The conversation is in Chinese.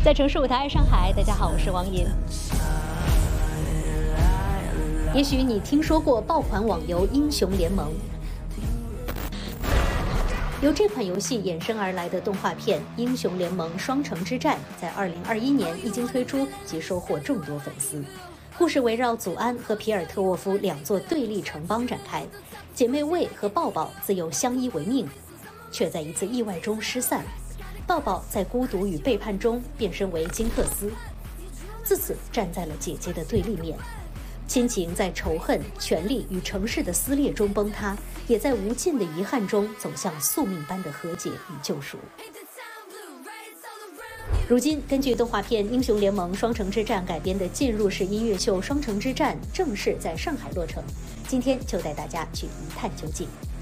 在城市舞台爱上海，大家好，我是王莹。也许你听说过爆款网游《英雄联盟》，由这款游戏衍生而来的动画片《英雄联盟：双城之战》在2021年一经推出即收获众多粉丝。故事围绕祖安和皮尔特沃夫两座对立城邦展开，姐妹卫和抱抱自幼相依为命，却在一次意外中失散。抱抱在孤独与背叛中变身为金克斯，自此站在了姐姐的对立面。亲情在仇恨、权力与城市的撕裂中崩塌，也在无尽的遗憾中走向宿命般的和解与救赎。如今，根据动画片《英雄联盟：双城之战》改编的进入式音乐秀《双城之战》正式在上海落成，今天就带大家去一探究竟。